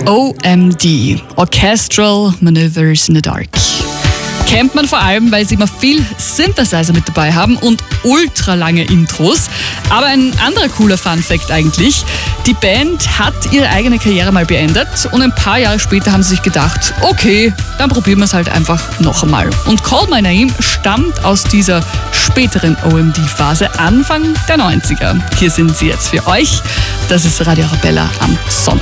OMD, Orchestral Maneuvers in the Dark. Kennt man vor allem, weil sie immer viel Synthesizer mit dabei haben und ultra lange Intros. Aber ein anderer cooler Fun-Fact eigentlich: Die Band hat ihre eigene Karriere mal beendet und ein paar Jahre später haben sie sich gedacht, okay, dann probieren wir es halt einfach noch einmal. Und Call My Name stammt aus dieser späteren OMD-Phase, Anfang der 90er. Hier sind sie jetzt für euch. Das ist Radio Arabella am Sonntag.